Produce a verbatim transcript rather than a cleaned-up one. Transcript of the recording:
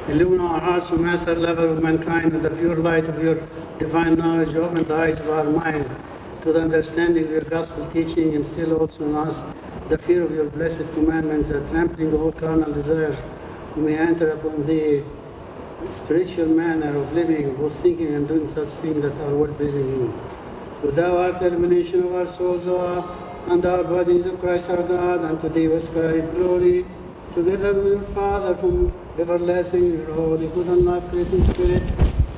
Illumine our hearts, O Master, lover of mankind, with the pure light of your divine knowledge. Open the eyes of our mind to the understanding of your gospel teaching, and still also in us the fear of your blessed commandments, that trampling all carnal desires, we may enter upon the spiritual manner of living, both thinking and doing such things that are well pleasing you. For thou art the illumination of our souls, O God, and our bodies, of Christ our God, and to thee was ascribed glory, together with your Father, from everlasting, your holy, good and life-creating Spirit,